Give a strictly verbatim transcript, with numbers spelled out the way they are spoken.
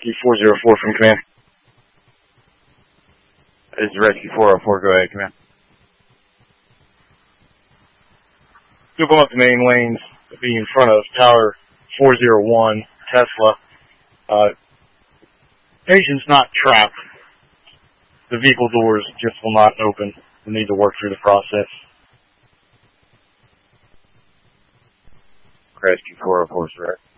Rescue four zero four from command. This is Rescue four oh four, go ahead, command. Scoop them up the main lanes, be in front of Tower four zero one, Tesla. Uh, patient's not trapped. The vehicle doors just will not open. We'll need to work through the process. Rescue four oh four, sir.